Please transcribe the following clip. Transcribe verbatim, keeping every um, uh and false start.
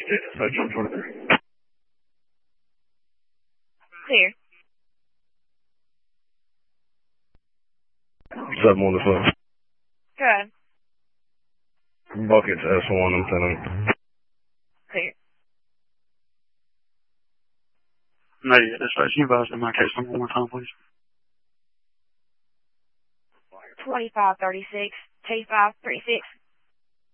So jump twenty-three. Clear. seven one to five. Good. Buckets S one, I'm telling. Clear. No, yeah, dispatch. You advise in my case number one more time, please. twenty-five thirty-six, two five three six.